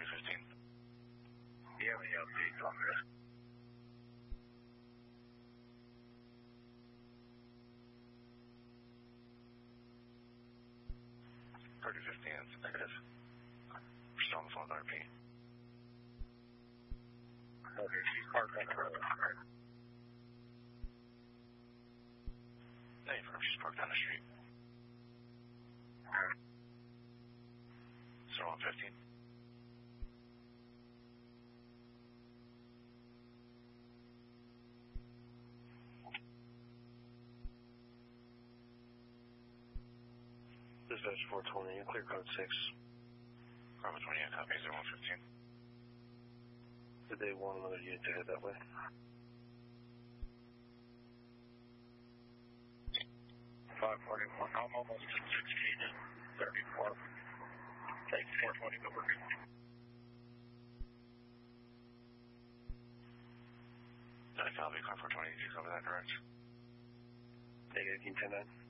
3015. Do you have any updates on this? It's negative. We're still on the phone with RP. Okay, she's parked on the road, right? No, she's parked down the street. Alright. 0115. Dispatch 420, clear code 6. Bravo 28, copy 0115. Did they want another unit to head that way? 541, I'm almost at 16 and 34. Take 420 over. Copy, car 420, do you cover that direct? Negative, can you 10 that?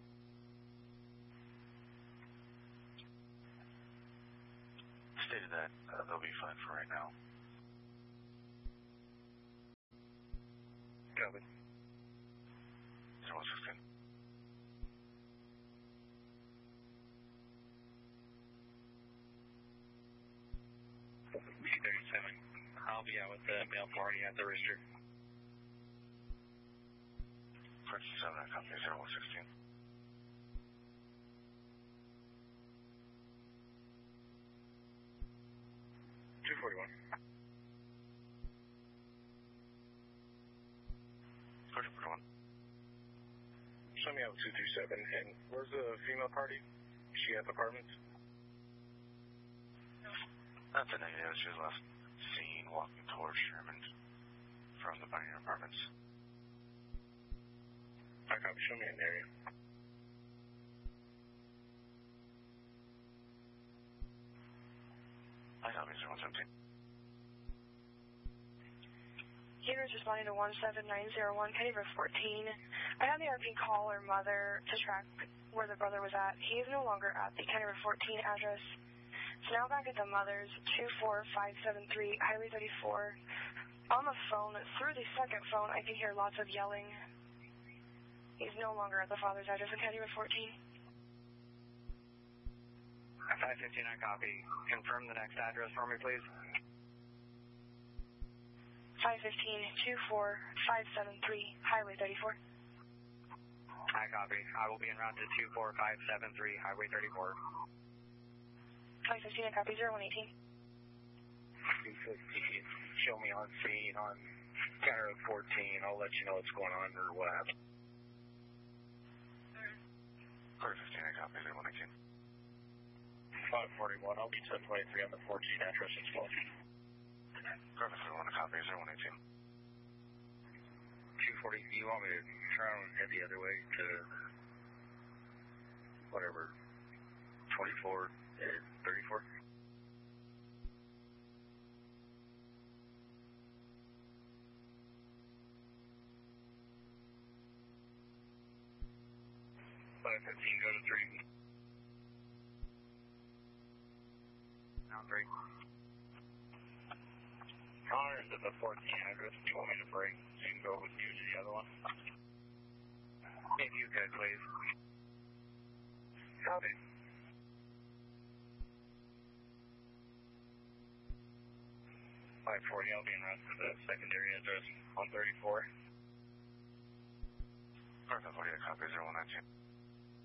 Stated that they'll be fine for right now. Copy. 0116. B37. I'll be out with the mail party at the Rister. 37, copy 0116. Show me out 237. And where's the female party? Is she at the apartments? That's a negative. She was last seen walking towards Sherman from the Pioneer Apartments. I copy. Show me an area. I copy 0117. Here's responding to 17901, Kenny River 14. I had the RP call her mother to track where the brother was at. He is no longer at the Kenny River 14 address. It's now back at the mother's 24573 Highway 34. On the phone, through the second phone, I can hear lots of yelling. He's no longer at the father's address in Kenny River 14. 515, I copy. Confirm the next address for me, please. 515-24573 Highway 34. I copy. I will be en route to 24573 Highway 34. 515, I copy 0118. 215. Show me on scene on County Road 14. I'll let you know what's going on or what happened. Quarter 15, I copy 0118. 541. I'll be 1023 on the 14 address as well. Perfect, I want to copy 0118. 240. You want me to turn and head the other way to whatever 24 and 34? Go to 3. Now 3. Connor is at the 14 address. Do you want me to bring? So you can go with you to the other one. If you could, please. Copy. .540, I'll be en route to the secondary address, 134. Perfect, 48, copy 0119.